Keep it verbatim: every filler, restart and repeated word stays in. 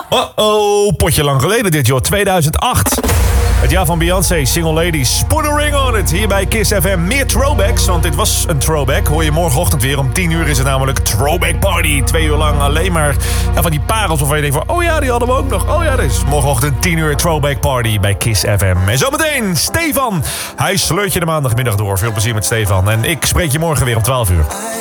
Oh-oh, potje lang geleden dit, joh. tweeduizend acht. Het jaar van Beyoncé, Single Ladies. Put a ring on it. Hier bij Kiss F M. Meer throwbacks, want dit was een throwback. Hoor je morgenochtend weer. Om tien uur is het namelijk Throwback Party. Twee uur lang alleen maar ja, van die parels waarvan je denkt van... oh ja, die hadden we ook nog. Oh ja, dus morgenochtend tien uur Throwback Party bij Kiss F M. En zometeen Stefan. Hij sleurt je de maandagmiddag door. Veel plezier met Stefan. En ik spreek je morgen weer om twaalf uur.